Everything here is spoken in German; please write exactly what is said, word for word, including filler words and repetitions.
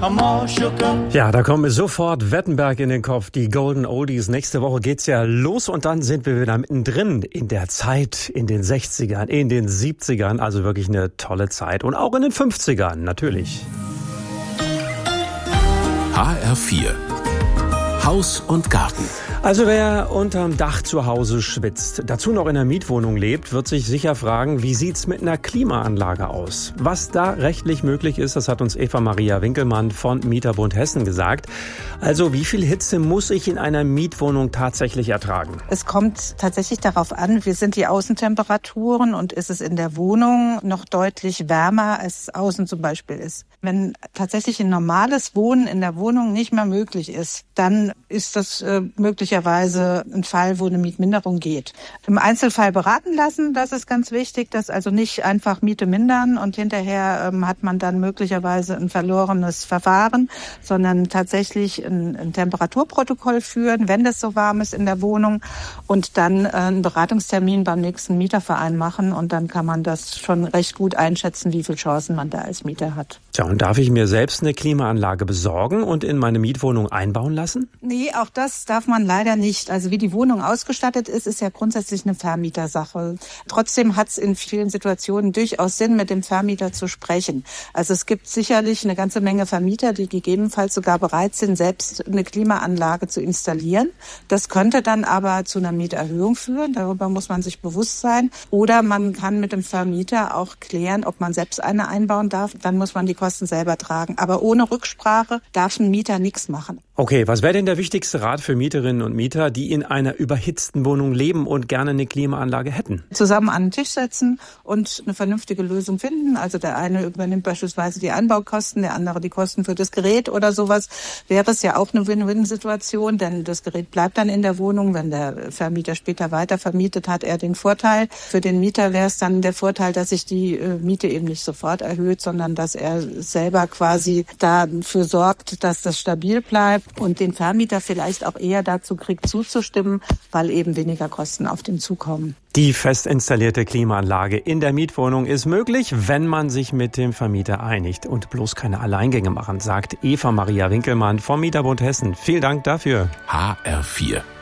Ja, da kommt mir sofort Wettenberg in den Kopf, die Golden Oldies. Nächste Woche geht's ja los und dann sind wir wieder mittendrin in der Zeit, in den sechzigern, in den siebzigern. Also wirklich eine tolle Zeit. Und auch in den fünfzigern, natürlich. H R vier Haus und Garten. Also wer unterm Dach zu Hause schwitzt, dazu noch in einer Mietwohnung lebt, wird sich sicher fragen, wie sieht's mit einer Klimaanlage aus? Was da rechtlich möglich ist, das hat uns Eva Maria Winkelmann von Mieterbund Hessen gesagt. Also wie viel Hitze muss ich in einer Mietwohnung tatsächlich ertragen? Es kommt tatsächlich darauf an, wie sind die Außentemperaturen und ist es in der Wohnung noch deutlich wärmer, als es außen zum Beispiel ist. Wenn tatsächlich ein normales Wohnen in der Wohnung nicht mehr möglich ist, dann ist das äh, möglicherweise ein Fall, wo eine Mietminderung geht. Im Einzelfall beraten lassen, das ist ganz wichtig, dass also nicht einfach Miete mindern und hinterher ähm, hat man dann möglicherweise ein verlorenes Verfahren, sondern tatsächlich ein, ein Temperaturprotokoll führen, wenn das so warm ist in der Wohnung und dann äh, einen Beratungstermin beim nächsten Mieterverein machen und dann kann man das schon recht gut einschätzen, wie viele Chancen man da als Mieter hat. Tja, und darf ich mir selbst eine Klimaanlage besorgen und in meine Mietwohnung einbauen lassen? Nee, auch das darf man leider nicht. Also wie die Wohnung ausgestattet ist, ist ja grundsätzlich eine Vermietersache. Trotzdem hat es in vielen Situationen durchaus Sinn, mit dem Vermieter zu sprechen. Also es gibt sicherlich eine ganze Menge Vermieter, die gegebenenfalls sogar bereit sind, selbst eine Klimaanlage zu installieren. Das könnte dann aber zu einer Mieterhöhung führen. Darüber muss man sich bewusst sein. Oder man kann mit dem Vermieter auch klären, ob man selbst eine einbauen darf. Dann muss man die Kosten selber tragen. Aber ohne Rücksprache darf ein Mieter nichts machen. Okay, was wäre denn der wichtigste Rat für Mieterinnen und Mieter, die in einer überhitzten Wohnung leben und gerne eine Klimaanlage hätten? Zusammen an den Tisch setzen und eine vernünftige Lösung finden. Also der eine übernimmt beispielsweise die Anbaukosten, der andere die Kosten für das Gerät oder sowas. Wäre es ja auch eine Win-Win-Situation, denn das Gerät bleibt dann in der Wohnung. Wenn der Vermieter später weiter vermietet, hat er den Vorteil. Für den Mieter wäre es dann der Vorteil, dass sich die Miete eben nicht sofort erhöht, sondern dass er selber quasi dafür sorgt, dass das stabil bleibt und den Vermieter vielleicht auch eher dazu kriegt, zuzustimmen, weil eben weniger Kosten auf den zukommen. Die fest installierte Klimaanlage in der Mietwohnung ist möglich, wenn man sich mit dem Vermieter einigt und bloß keine Alleingänge machen, sagt Eva Maria Winkelmann vom Mieterbund Hessen. Vielen Dank dafür. H R vier